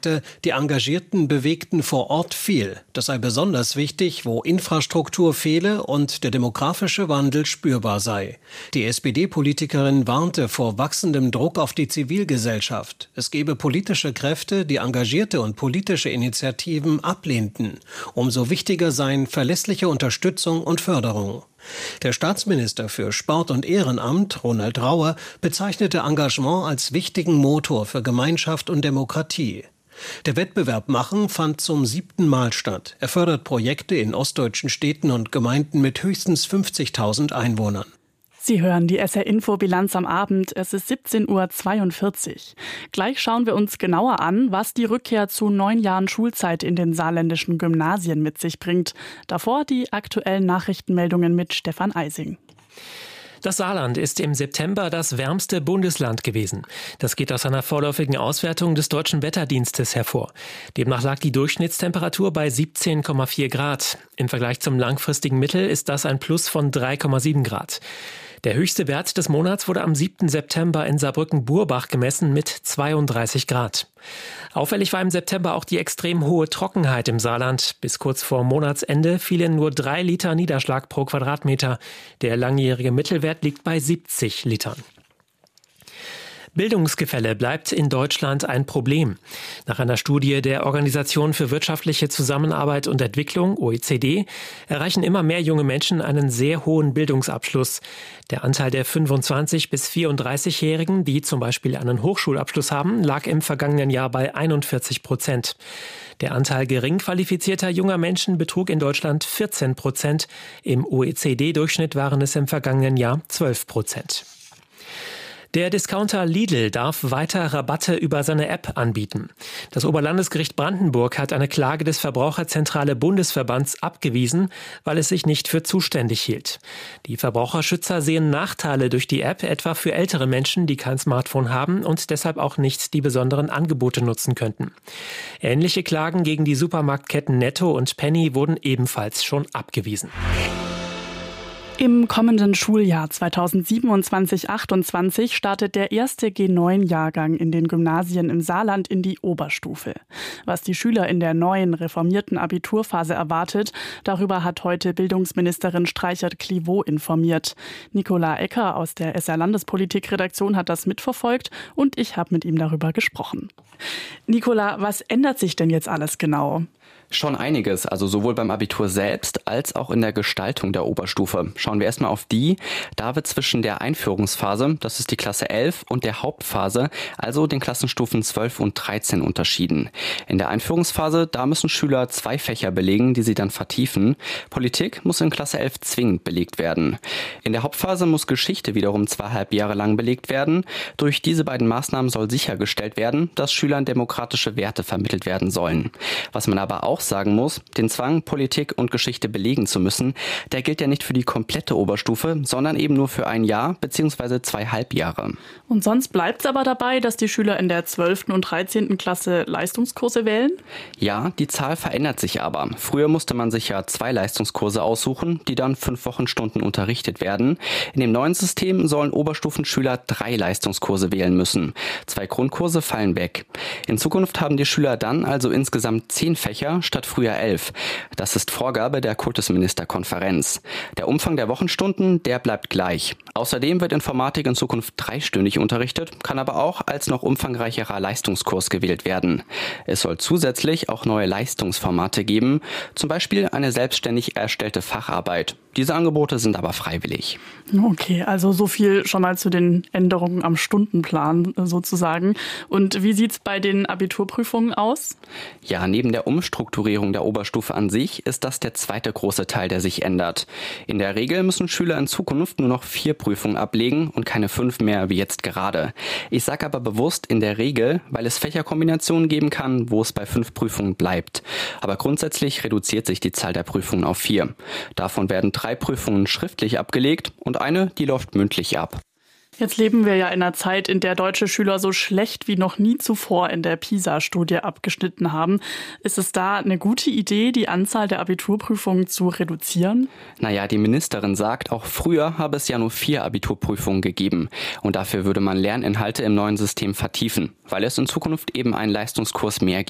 sagte, die Engagierten bewegten vor Ort viel. Das sei besonders wichtig, wo Infrastruktur fehle und der demografische Wandel spürbar sei. Die SPD-Politikerin warnte vor wachsendem Druck auf die Zivilgesellschaft. Es gebe politische Kräfte, die engagierte und politische Initiativen ablehnten. Umso wichtiger seien verlässliche Unterstützung und Förderung. Der Staatsminister für Sport und Ehrenamt, Ronald Rauer, bezeichnete Engagement als wichtigen Motor für Gemeinschaft und Demokratie. Der Wettbewerb Machen fand zum 7. Mal statt. Er fördert Projekte in ostdeutschen Städten und Gemeinden mit höchstens 50.000 Einwohnern. Sie hören die SR-Info-Bilanz am Abend. Es ist 17:42 Uhr. Gleich schauen wir uns genauer an, was die Rückkehr zu 9 Jahren Schulzeit in den saarländischen Gymnasien mit sich bringt. Davor die aktuellen Nachrichtenmeldungen mit Stefan Eising. Das Saarland ist im September das wärmste Bundesland gewesen. Das geht aus einer vorläufigen Auswertung des Deutschen Wetterdienstes hervor. Demnach lag die Durchschnittstemperatur bei 17,4 Grad. Im Vergleich zum langfristigen Mittel ist das ein Plus von 3,7 Grad. Der höchste Wert des Monats wurde am 7. September in Saarbrücken-Burbach gemessen mit 32 Grad. Auffällig war im September auch die extrem hohe Trockenheit im Saarland. Bis kurz vor Monatsende fielen nur 3 Liter Niederschlag pro Quadratmeter. Der langjährige Mittelwert liegt bei 70 Litern. Bildungsgefälle bleibt in Deutschland ein Problem. Nach einer Studie der Organisation für wirtschaftliche Zusammenarbeit und Entwicklung, OECD, erreichen immer mehr junge Menschen einen sehr hohen Bildungsabschluss. Der Anteil der 25- bis 34-Jährigen, die zum Beispiel einen Hochschulabschluss haben, lag im vergangenen Jahr bei 41%. Der Anteil gering qualifizierter junger Menschen betrug in Deutschland 14%. Im OECD-Durchschnitt waren es im vergangenen Jahr 12%. Der Discounter Lidl darf weiter Rabatte über seine App anbieten. Das Oberlandesgericht Brandenburg hat eine Klage des Verbraucherzentrale Bundesverbands abgewiesen, weil es sich nicht für zuständig hielt. Die Verbraucherschützer sehen Nachteile durch die App, etwa für ältere Menschen, die kein Smartphone haben und deshalb auch nicht die besonderen Angebote nutzen könnten. Ähnliche Klagen gegen die Supermarktketten Netto und Penny wurden ebenfalls schon abgewiesen. Im kommenden Schuljahr 2027/28 startet der erste G9-Jahrgang in den Gymnasien im Saarland in die Oberstufe. Was die Schüler in der neuen reformierten Abiturphase erwartet, darüber hat heute Bildungsministerin Streichert-Clivaux informiert. Nicola Ecker aus der SR-Landespolitik-Redaktion hat das mitverfolgt und ich habe mit ihm darüber gesprochen. Nicola, was ändert sich denn jetzt alles genau? Schon einiges, also sowohl beim Abitur selbst als auch in der Gestaltung der Oberstufe. Schauen wir erstmal auf die. Da wird zwischen der Einführungsphase, das ist die Klasse 11, und der Hauptphase, also den Klassenstufen 12 und 13 unterschieden. In der Einführungsphase, da müssen Schüler 2 Fächer belegen, die sie dann vertiefen. Politik muss in Klasse 11 zwingend belegt werden. In der Hauptphase muss Geschichte wiederum 2,5 Jahre lang belegt werden. Durch diese beiden Maßnahmen soll sichergestellt werden, dass Schülern demokratische Werte vermittelt werden sollen. Was man aber auch sagen muss, den Zwang, Politik und Geschichte belegen zu müssen, der gilt ja nicht für die komplette Oberstufe, sondern eben nur für ein Jahr bzw. 2,5 Jahre. Und sonst bleibt es aber dabei, dass die Schüler in der 12. und 13. Klasse Leistungskurse wählen? Ja, die Zahl verändert sich aber. Früher musste man sich ja 2 Leistungskurse aussuchen, die dann 5 Wochenstunden unterrichtet werden. In dem neuen System sollen Oberstufenschüler 3 Leistungskurse wählen müssen. 2 Grundkurse fallen weg. In Zukunft haben die Schüler dann also insgesamt 10 Fächer statt früher 11. Das ist Vorgabe der Kultusministerkonferenz. Der Umfang der Wochenstunden, der bleibt gleich. Außerdem wird Informatik in Zukunft 3-stündig unterrichtet, kann aber auch als noch umfangreicherer Leistungskurs gewählt werden. Es soll zusätzlich auch neue Leistungsformate geben, zum Beispiel eine selbstständig erstellte Facharbeit. Diese Angebote sind aber freiwillig. Okay, also so viel schon mal zu den Änderungen am Stundenplan sozusagen. Und wie sieht's bei den Abiturprüfungen aus? Ja, neben der Umstrukturierung der Oberstufe an sich ist das der zweite große Teil, der sich ändert. In der Regel müssen Schüler in Zukunft nur noch 4 Prüfungen ablegen und keine 5 mehr wie jetzt gerade. Ich sage aber bewusst in der Regel, weil es Fächerkombinationen geben kann, wo es bei 5 Prüfungen bleibt. Aber grundsätzlich reduziert sich die Zahl der Prüfungen auf 4. Davon werden 3 Prüfungen schriftlich abgelegt und eine, die läuft mündlich ab. Jetzt leben wir ja in einer Zeit, in der deutsche Schüler so schlecht wie noch nie zuvor in der PISA-Studie abgeschnitten haben. Ist es da eine gute Idee, die Anzahl der Abiturprüfungen zu reduzieren? Naja, die Ministerin sagt, auch früher habe es ja nur 4 Abiturprüfungen gegeben. Und dafür würde man Lerninhalte im neuen System vertiefen, weil es in Zukunft eben einen Leistungskurs mehr gibt.